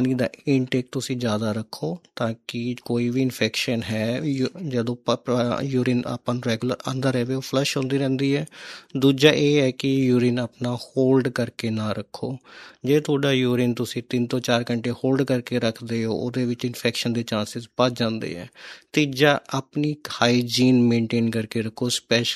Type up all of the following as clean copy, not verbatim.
ਪਾਣੀ ਦਾ ਇਨਟੇਕ ਤੁਸੀਂ ਜ਼ਿਆਦਾ ਰੱਖੋ ਤਾਂ ਕਿ ਕੋਈ ਵੀ ਇਨਫੈਕਸ਼ਨ ਹੈ ਜਦੋਂ ਯੂਰਿਨ ਆਪਾਂ ਨੂੰ ਰੈਗੂਲਰ ਆਉਂਦਾ ਰਹੇ ਉਹ ਫਲਸ਼ ਹੁੰਦੀ ਰਹਿੰਦੀ ਹੈ। ਦੂਜਾ ਇਹ ਹੈ ਕਿ ਯੂਰਿਨ ਆਪਣਾ ਹੋਲਡ ਕਰਕੇ ਨਾ ਰੱਖੋ। ਜੇ ਤੁਹਾਡਾ ਯੂਰਿਨ ਤੁਸੀਂ 3 ਤੋਂ 4 ਘੰਟੇ ਹੋਲਡ ਕਰਕੇ ਰੱਖਦੇ ਹੋ ਉਹਦੇ ਵਿੱਚ ਇਨਫੈਕਸ਼ਨ ਦੇ ਚਾਂਸਿਸ ਵੱਧ ਜਾਂਦੇ ਹੈ। ਤੀਜਾ ਆਪਣੀ ਹਾਈਜੀਨ ਮੇਨਟੇਨ ਕਰਕੇ ਰੱਖੋ,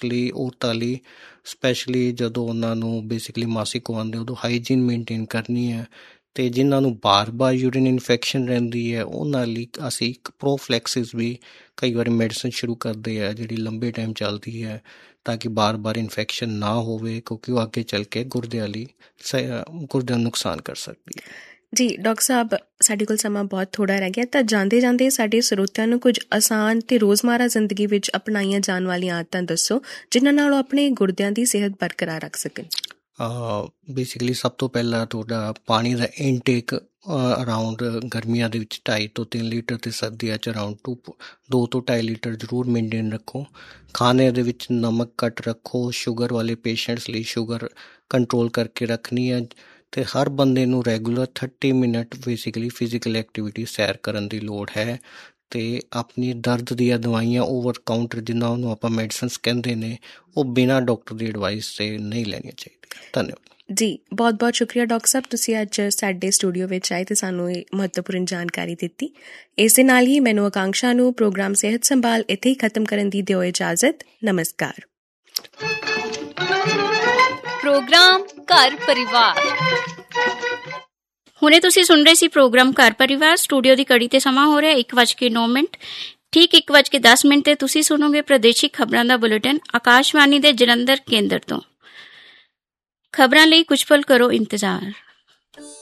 ਸਪੈਸ਼ਲੀ ਜਦੋਂ ਉਹਨਾਂ ਨੂੰ ਬੇਸਿਕਲੀ ਮਾਸਿਕ ਆਉਂਦੇ ਉਦੋਂ ਹਾਈਜੀਨ ਮੇਨਟੇਨ ਕਰਨੀ ਹੈ। ਅਤੇ ਜਿਨ੍ਹਾਂ ਨੂੰ ਬਾਰ ਯੂਰਿਨ ਇਨਫੈਕਸ਼ਨ ਰਹਿੰਦੀ ਹੈ ਉਹਨਾਂ ਲਈ ਅਸੀਂ ਇੱਕ ਪ੍ਰੋਫਲੈਕਸਿਸ ਵੀ ਕਈ ਵਾਰੀ ਮੈਡੀਸਨ ਸ਼ੁਰੂ ਕਰਦੇ ਆ ਜਿਹੜੀ ਲੰਬੇ ਟਾਈਮ ਚੱਲਦੀ ਹੈ ਤਾਂ ਕਿ ਬਾਰ ਇਨਫੈਕਸ਼ਨ ਨਾ ਹੋਵੇ, ਕਿਉਂਕਿ ਉਹ ਅੱਗੇ ਚੱਲ ਕੇ ਗੁਰਦਿਆਂ ਨੂੰ ਨੁਕਸਾਨ ਕਰ ਸਕਦੀ ਹੈ। ਜੀ ਡਾਕਟਰ ਸਾਹਿਬ, ਸਾਡੇ ਕੋਲ ਸਮਾਂ ਬਹੁਤ ਥੋੜ੍ਹਾ ਰਹਿ ਗਿਆ, ਤਾਂ ਜਾਂਦੇ ਜਾਂਦੇ ਸਾਡੇ ਸਰੋਤਿਆਂ ਨੂੰ ਕੁਝ ਆਸਾਨ ਅਤੇ ਰੋਜ਼ਮਰਾ ਜ਼ਿੰਦਗੀ ਵਿੱਚ ਅਪਣਾਈਆਂ ਜਾਣ ਵਾਲੀਆਂ ਆਦਤਾਂ ਦੱਸੋ ਜਿਨ੍ਹਾਂ ਨਾਲ ਉਹ ਆਪਣੇ ਗੁਰਦਿਆਂ ਦੀ ਸਿਹਤ ਬਰਕਰਾਰ ਰੱਖ ਸਕਣ। ਬੇਸਿਕਲੀ ਸਭ ਤੋਂ ਪਹਿਲਾਂ ਤੁਹਾਡਾ ਪਾਣੀ ਦਾ ਇਨਟੇਕ ਅਰਾਊਂਡ ਗਰਮੀਆਂ ਦੇ ਵਿੱਚ 2.5 ਤੋਂ 3 ਲੀਟਰ ਅਤੇ ਸਰਦੀਆਂ 'ਚ ਅਰਾਊਂਡ 2 ਤੋਂ 2.5 ਲੀਟਰ ਜ਼ਰੂਰ ਮੇਨਟੇਨ ਰੱਖੋ। ਖਾਣੇ ਦੇ ਵਿੱਚ ਨਮਕ ਘੱਟ ਰੱਖੋ। ਸ਼ੂਗਰ ਵਾਲੇ ਪੇਸ਼ੈਂਟਸ ਲਈ ਸ਼ੂਗਰ ਕੰਟਰੋਲ ਕਰਕੇ ਰੱਖਣੀ ਹੈ। ਅਤੇ ਹਰ ਬੰਦੇ ਨੂੰ regular 30 minute basically physical activity ਸੈਰ ਕਰਨ ਦੀ ਲੋੜ ਹੈ। ਅਤੇ ਆਪਣੀ ਦਰਦ ਦੀਆਂ ਦਵਾਈਆਂ ਓਵਰ ਕਾਊਂਟਰ ਜਿਨ੍ਹਾਂ ਨੂੰ ਆਪਾਂ ਮੈਡੀਸਨਸ ਕਹਿੰਦੇ ਨੇ ਉਹ ਬਿਨਾਂ ਡਾਕਟਰ ਦੀ ਐਡਵਾਈਸ 'ਤੇ ਨਹੀਂ ਲੈਣੀਆਂ ਚਾਹੀਦੀਆਂ। ਧੰਨਵਾਦ ਜੀ, ਬਹੁਤ ਬਹੁਤ ਸ਼ੁਕਰੀਆ ਡਾਕਟਰ ਸਾਹਿਬ, ਤੁਸੀਂ ਅੱਜ ਸਾਡੇ ਸਟੂਡੀਓ ਵਿੱਚ ਆਏ ਅਤੇ ਸਾਨੂੰ ਇਹ ਮਹੱਤਵਪੂਰਨ ਜਾਣਕਾਰੀ ਦਿੱਤੀ। ਇਸ ਦੇ ਨਾਲ ਹੀ ਮੈਨੂੰ ਆਕਾਂਸ਼ਾ ਨੂੰ ਪ੍ਰੋਗਰਾਮ ਸਿਹਤ ਸੰਭਾਲ ਇੱਥੇ ਹੀ ਖਤਮ ਕਰਨ ਦੀ ਦਿਓ ਇਜਾਜ਼ਤ। ਨਮਸਕਾਰ। ਪ੍ਰੋਗਰਾਮ ਘਰ ਪਰਿਵਾਰ। ਹੁਣੇ ਤੁਸੀਂ ਸੁਣ ਰਹੇ ਸੀ ਪ੍ਰੋਗਰਾਮ ਘਰ ਪਰਿਵਾਰ। ਸਟੂਡੀਓ ਦੀ ਘੜੀ ਤੇ ਸਮਾਂ ਹੋ ਰਿਹਾ 1:09। ਠੀਕ 1:10 ਤੇ ਤੁਸੀਂ ਸੁਣੋਗੇ ਪ੍ਰਾਦੇਸ਼ਿਕ ਖਬਰਾਂ ਦਾ ਬੁਲੇਟਿਨ ਆਕਾਸ਼ਵਾਣੀ ਦੇ ਜਲੰਧਰ ਕੇਂਦਰ ਤੋਂ। ਖਬਰਾਂ ਲਈ ਕੁਝ ਪਲ ਕਰੋ ਇੰਤਜ਼ਾਰ।